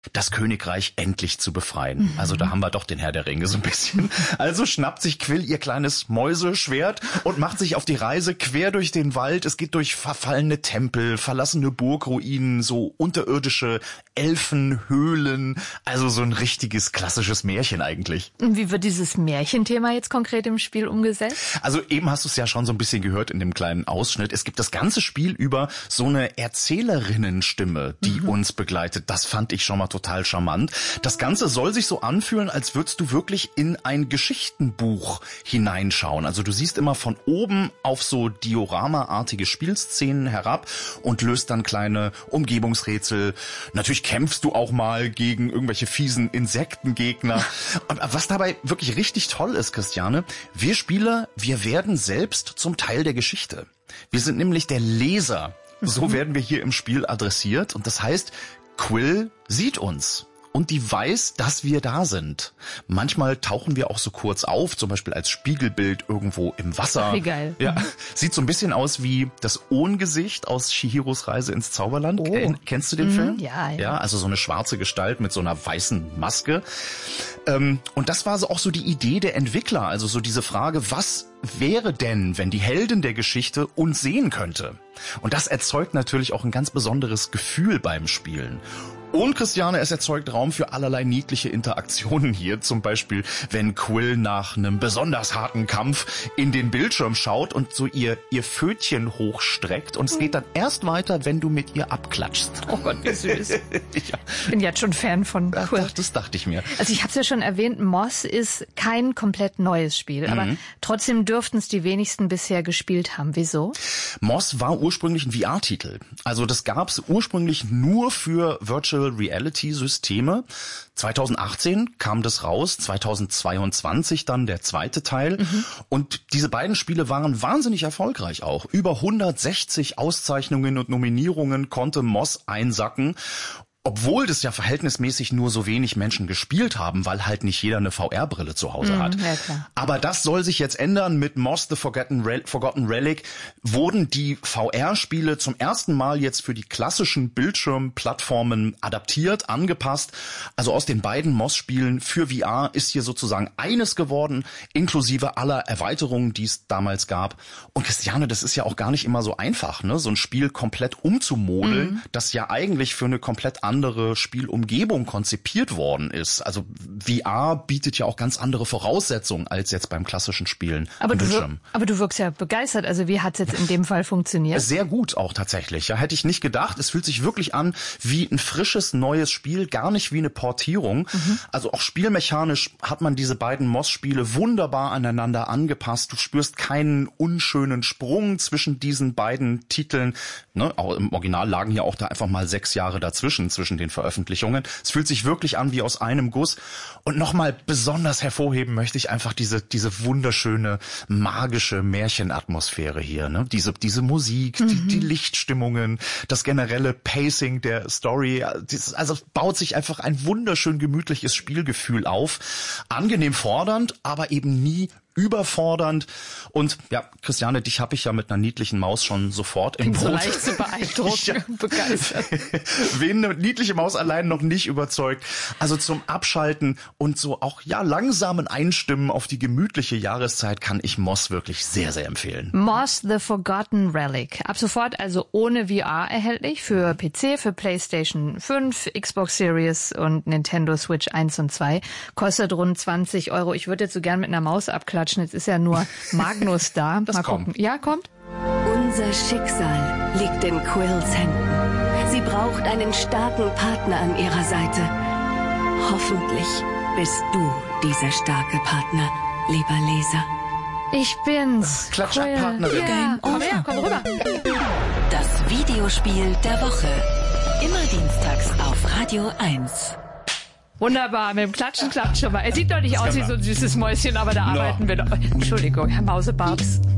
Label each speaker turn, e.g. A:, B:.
A: das Königreich endlich zu befreien. Also da haben wir doch den Herr der Ringe so ein bisschen. Also schnappt sich Quill ihr kleines Mäuseschwert und macht sich auf die Reise quer durch den Wald. Es geht durch verfallene Tempel, verlassene Burgruinen, so unterirdische Elfenhöhlen. Also so ein richtiges klassisches Märchen eigentlich.
B: Und wie wird dieses Märchenthema jetzt konkret im Spiel umgesetzt?
A: Also eben hast du es ja schon so ein bisschen gehört in dem kleinen Ausschnitt. Es gibt das ganze Spiel über so eine Erzählerinnenstimme, die uns begleitet. Das fand ich schon mal total charmant. Das Ganze soll sich so anfühlen, als würdest du wirklich in ein Geschichtenbuch hineinschauen. Also du siehst immer von oben auf so Diorama-artige Spielszenen herab und löst dann kleine Umgebungsrätsel. Natürlich kämpfst du auch mal gegen irgendwelche fiesen Insektengegner. Und was dabei wirklich richtig toll ist, Christiane, wir Spieler, wir werden selbst zum Teil der Geschichte. Wir sind nämlich der Leser. So werden wir hier im Spiel adressiert. Und das heißt, Quill sieht uns und die weiß, dass wir da sind. Manchmal tauchen wir auch so kurz auf, zum Beispiel als Spiegelbild irgendwo im Wasser.
B: Wie geil.
A: Ja, sieht so ein bisschen aus wie das Ohngesicht aus Chihiros Reise ins Zauberland.
B: Oh.
A: Kennst du den Film?
B: Ja.
A: Ja, also so eine schwarze Gestalt mit so einer weißen Maske. Und das war so auch so die Idee der Entwickler, also so diese Frage, was wäre denn, wenn die Heldin der Geschichte uns sehen könnte? Und das erzeugt natürlich auch ein ganz besonderes Gefühl beim Spielen. Und Christiane, es erzeugt Raum für allerlei niedliche Interaktionen hier. Zum Beispiel, wenn Quill nach einem besonders harten Kampf in den Bildschirm schaut und so ihr Pfötchen hochstreckt. Und es geht dann erst weiter, wenn du mit ihr abklatschst.
B: Oh Gott, wie süß.
A: Ja.
B: Ich bin jetzt schon Fan von Quill.
A: Das dachte ich mir.
B: Also ich habe es ja schon erwähnt, Moss ist kein komplett neues Spiel. Aber trotzdem dürften es die wenigsten bisher gespielt haben. Wieso?
A: Moss war ursprünglich ein VR-Titel. Also das gab es ursprünglich nur für Virtual Reality Systeme. 2018 kam das raus, 2022 dann der zweite Teil. Und diese beiden Spiele waren wahnsinnig erfolgreich auch. Über 160 Auszeichnungen und Nominierungen konnte Moss einsacken. Obwohl das ja verhältnismäßig nur so wenig Menschen gespielt haben, weil halt nicht jeder eine VR-Brille zu Hause hat.
B: Ja, klar.
A: Aber das soll sich jetzt ändern. Mit Moss the Forgotten Relic wurden die VR-Spiele zum ersten Mal jetzt für die klassischen Bildschirmplattformen adaptiert, angepasst. Also aus den beiden Moss-Spielen für VR ist hier sozusagen eines geworden, inklusive aller Erweiterungen, die es damals gab. Und Christiane, das ist ja auch gar nicht immer so einfach, ne? So ein Spiel komplett umzumodeln, das ja eigentlich für eine komplett andere Spielumgebung konzipiert worden ist. Also VR bietet ja auch ganz andere Voraussetzungen als jetzt beim klassischen Spielen
B: Aber
A: am Bildschirm.
B: du wirkst ja begeistert. Also wie hat es jetzt in dem Fall funktioniert?
A: Sehr gut auch tatsächlich. Ja, hätte ich nicht gedacht. Es fühlt sich wirklich an wie ein frisches, neues Spiel, gar nicht wie eine Portierung. Also auch spielmechanisch hat man diese beiden Moss-Spiele wunderbar aneinander angepasst. Du spürst keinen unschönen Sprung zwischen diesen beiden Titeln. Ne? Auch im Original lagen ja auch da einfach mal 6 Jahre dazwischen, zwischen den Veröffentlichungen. Es fühlt sich wirklich an wie aus einem Guss. Und nochmal besonders hervorheben möchte ich einfach diese wunderschöne, magische Märchenatmosphäre hier. Ne? Diese Musik, die Lichtstimmungen, das generelle Pacing der Story. Also baut sich einfach ein wunderschön gemütliches Spielgefühl auf. Angenehm fordernd, aber eben nie überfordernd. Und ja, Christiane, dich habe ich ja mit einer niedlichen Maus schon sofort im Boot.
B: So leicht zu beeindrucken und begeistert.
A: Wen eine niedliche Maus allein noch nicht überzeugt. Also zum Abschalten und so auch langsamen Einstimmen auf die gemütliche Jahreszeit kann ich Moss wirklich sehr, sehr empfehlen.
B: Moss the Forgotten Relic. Ab sofort also ohne VR erhältlich für PC, für PlayStation 5, Xbox Series und Nintendo Switch 1 und 2. Kostet rund 20 €. Ich würde jetzt so gern mit einer Maus abklatschen. Jetzt ist ja nur Magnus da.
A: Das
B: mal
A: kommt.
B: gucken. Ja, kommt.
C: Unser Schicksal liegt in Quills Händen. Sie braucht einen starken Partner an ihrer Seite. Hoffentlich bist du dieser starke Partner, lieber Leser.
B: Ich bin's.
A: Klatsch-Partnerin.
B: Ja. Komm her, komm rüber.
C: Das Videospiel der Woche. Immer dienstags auf Radio 1.
B: Wunderbar, mit dem Klatschen klappt schon mal. Er sieht doch nicht aus wie so ein süßes Mäuschen, aber da arbeiten wir doch. Entschuldigung, Herr Mausebabs.